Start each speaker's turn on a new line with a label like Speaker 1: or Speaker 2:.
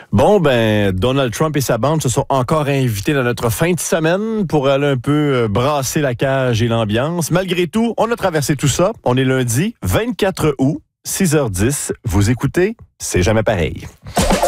Speaker 1: Bon, Donald Trump et sa bande se sont encore invités dans notre fin de semaine pour aller un peu brasser la cage et l'ambiance. Malgré tout, on a traversé tout ça. On est lundi 24 août, 6h10. Vous écoutez, c'est jamais pareil.